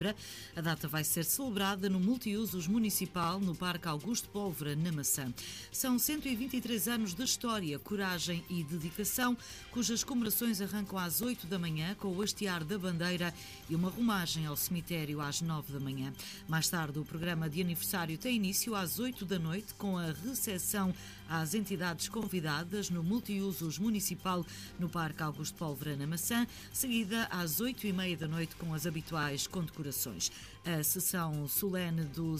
A data vai ser celebrada no Multiusos Municipal no Parque Augusto Pólvora, na Maçã. São 123 anos de história, coragem e dedicação, cujas comemorações arrancam às 8 da manhã com o hastear da bandeira e uma romagem ao cemitério às 9 da manhã. Mais tarde, o programa de aniversário tem início às 8 da noite com a recepção às entidades convidadas no Multiusos Municipal no Parque Augusto Pólvora, na Maçã, seguida às 8h30 da noite com as habituais condecorações. A sessão solene do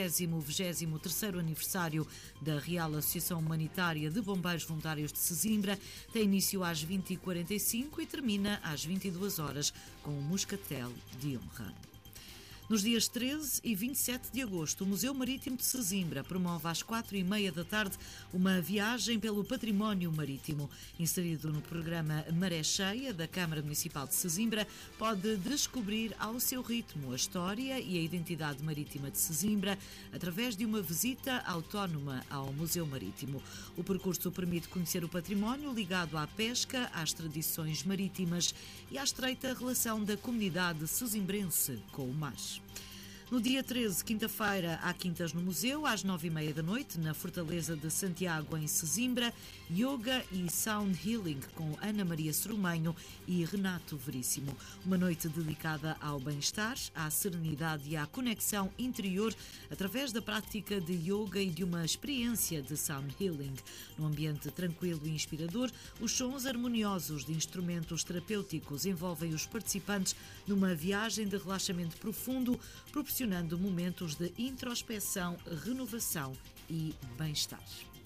123º aniversário da Real Associação Humanitária de Bombeiros Voluntários de Sesimbra tem início às 20h45 e termina às 22 horas com o moscatel de honra. Nos dias 13 e 27 de agosto, o Museu Marítimo de Sesimbra promove às 4h30 da tarde uma viagem pelo património marítimo. Inserido no programa Maré Cheia da Câmara Municipal de Sesimbra, pode descobrir ao seu ritmo a história e a identidade marítima de Sesimbra através de uma visita autónoma ao Museu Marítimo. O percurso permite conhecer o património ligado à pesca, às tradições marítimas e à estreita relação da comunidade sesimbrense com o mar. No dia 13, quinta-feira, há quintas no museu, às 9h30 da noite, na Fortaleza de Santiago, em Sesimbra, Yoga e Sound Healing com Ana Maria Soromenho e Renato Veríssimo. Uma noite dedicada ao bem-estar, à serenidade e à conexão interior através da prática de yoga e de uma experiência de sound healing. Num ambiente tranquilo e inspirador, os sons harmoniosos de instrumentos terapêuticos envolvem os participantes numa viagem de relaxamento profundo, proporcionando momentos de introspeção, renovação e bem-estar.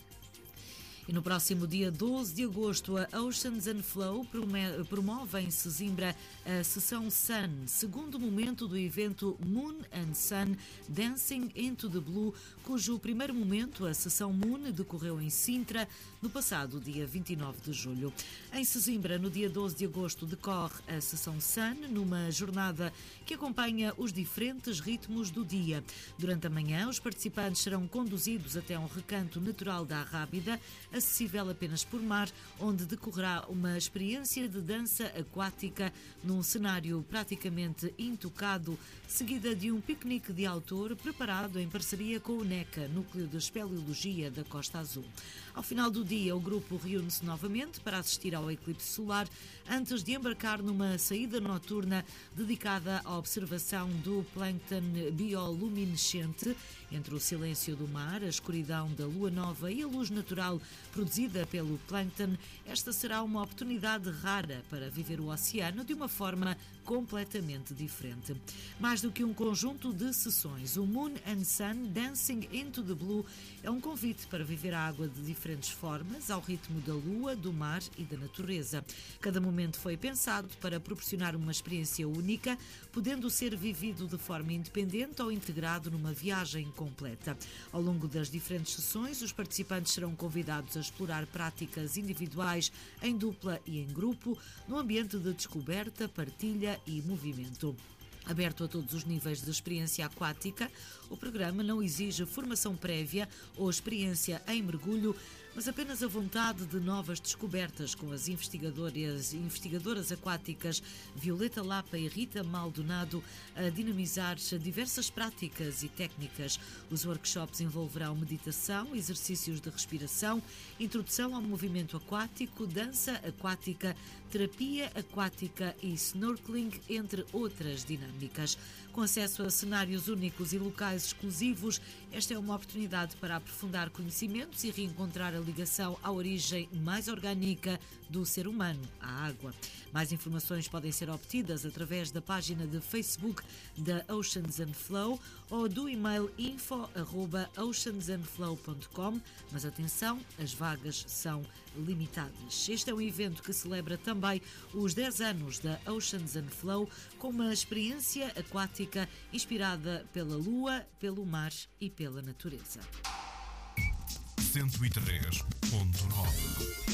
E no próximo dia 12 de agosto, a Oceans and Flow promove em Sesimbra a sessão Sun, segundo momento do evento Moon and Sun Dancing into the Blue, cujo primeiro momento, a sessão Moon, decorreu em Sintra no passado dia 29 de julho. Em Sesimbra, no dia 12 de agosto, decorre a sessão Sun, numa jornada que acompanha os diferentes ritmos do dia. Durante a manhã, os participantes serão conduzidos até um recanto natural da Arrábida, acessível apenas por mar, onde decorrerá uma experiência de dança aquática num cenário praticamente intocado, seguida de um piquenique de autor preparado em parceria com o NECA, Núcleo de Espeleologia da Costa Azul. Ao final do dia, o grupo reúne-se novamente para assistir ao eclipse solar, antes de embarcar numa saída noturna dedicada à observação do plâncton bioluminescente. Entre o silêncio do mar, a escuridão da lua nova e a luz natural produzida pelo plâncton, esta será uma oportunidade rara para viver o oceano de uma forma completamente diferente. Mais do que um conjunto de sessões, o Moon and Sun Dancing into the Blue é um convite para viver a água de diferentes formas, ao ritmo da lua, do mar e da natureza. Cada momento foi pensado para proporcionar uma experiência única, podendo ser vivido de forma independente ou integrado numa viagem completa. Ao longo das diferentes sessões, os participantes serão convidados a explorar práticas individuais, em dupla e em grupo, num ambiente de descoberta, partilha e movimento. Aberto a todos os níveis de experiência aquática, o programa não exige formação prévia ou experiência em mergulho, mas apenas a vontade de novas descobertas, com as investigadoras aquáticas Violeta Lapa e Rita Maldonado a dinamizar diversas práticas e técnicas. Os workshops envolverão meditação, exercícios de respiração, introdução ao movimento aquático, dança aquática, terapia aquática e snorkeling, entre outras dinâmicas. Com acesso a cenários únicos e locais exclusivos, esta é uma oportunidade para aprofundar conhecimentos e reencontrar a ligação à origem mais orgânica do ser humano, à água. Mais informações podem ser obtidas através da página de Facebook da Oceans and Flow ou do e-mail info@oceansandflow.com, mas atenção, as vagas são limitadas. Este é um evento que celebra também os 10 anos da Oceans and Flow, com uma experiência aquática inspirada pela lua, pelo mar e pela natureza. 103.9